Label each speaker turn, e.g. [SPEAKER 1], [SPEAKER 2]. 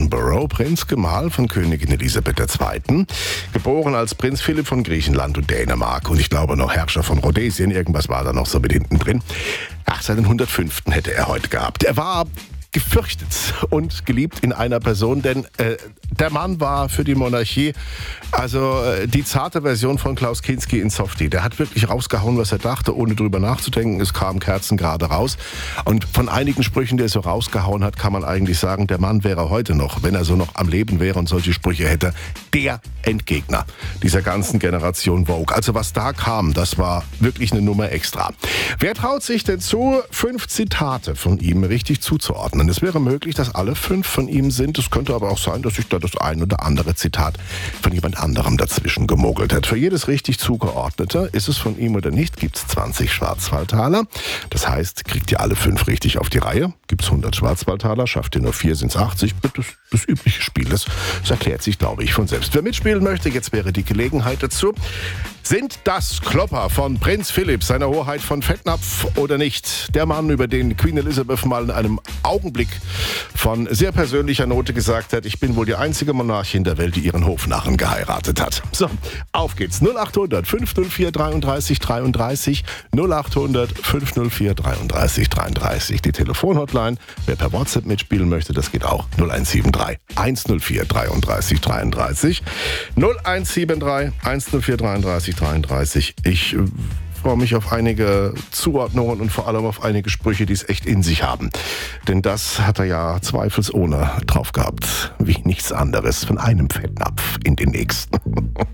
[SPEAKER 1] Edinburgh, Prinz Gemahl von Königin Elisabeth II., geboren als Prinz Philipp von Griechenland und Dänemark und ich glaube noch Herrscher von Rhodesien, irgendwas war da noch so mit hinten drin. Ach, seinen 105. hätte er heute gehabt. Er war gefürchtet und geliebt in einer Person, denn der Mann war für die Monarchie die zarte Version von Klaus Kinski in Softie. Der hat wirklich rausgehauen, was er dachte, ohne drüber nachzudenken. Es kam kerzengerade raus. Und von einigen Sprüchen, die er so rausgehauen hat, kann man eigentlich sagen, der Mann wäre heute noch, wenn er so noch am Leben wäre und solche Sprüche hätte, der Endgegner dieser ganzen Generation Vogue. Also was da kam, das war wirklich eine Nummer extra. Wer traut sich denn zu, 5 Zitate von ihm richtig zuzuordnen? Es wäre möglich, dass alle 5 von ihm sind. Es könnte aber auch sein, dass sich da das ein oder andere Zitat von jemand anderem dazwischen gemogelt hat. Für jedes richtig zugeordnete, ist es von ihm oder nicht, gibt es 20 Schwarzwaldtaler. Das heißt, kriegt ihr alle 5 richtig auf die Reihe, gibt es 100 Schwarzwaldtaler, schafft ihr nur 4, sind es 80. Das übliche Spiel, das erklärt sich, glaube ich, von selbst. Wer mitspielen möchte, jetzt wäre die Gelegenheit dazu. Sind das Klopper von Prinz Philipp, seiner Hoheit von Fettnapf oder nicht? Der Mann, über den Queen Elizabeth mal in einem Augenblick von sehr persönlicher Note gesagt hat, ich bin wohl die einzige Monarchin der Welt, die ihren Hofnarren geheiratet hat. So, auf geht's. 0800 504 33 33, 0800 504 33 33. Die Telefonhotline. Wer per WhatsApp mitspielen möchte, das geht auch. 0173 104 33 33. 0173 104 33 33. Ich freue mich auf einige Zuordnungen und vor allem auf einige Sprüche, die es echt in sich haben. Denn das hat er ja zweifelsohne drauf gehabt, wie nichts anderes, von einem Fettnapf in den nächsten.